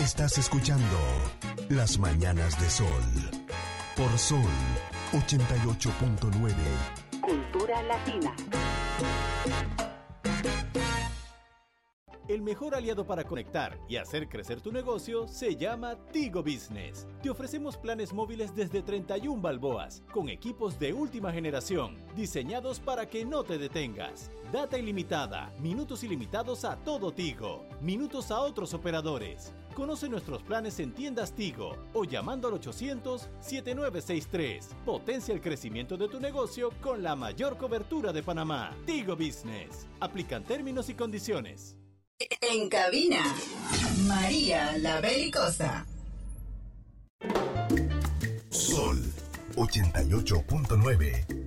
Estás escuchando Las Mañanas de Sol por Sol 88.9. Cultura Latina. El mejor aliado para conectar y hacer crecer tu negocio se llama Tigo Business. Te ofrecemos planes móviles desde 31 balboas, con equipos de última generación, diseñados para que no te detengas. Data ilimitada, minutos ilimitados a todo Tigo, minutos a otros operadores. Conoce nuestros planes en tiendas Tigo o llamando al 800-7963. Potencia el crecimiento de tu negocio con la mayor cobertura de Panamá. Tigo Business. Aplican términos y condiciones. En cabina, María la Belicosa. Sol 88.9.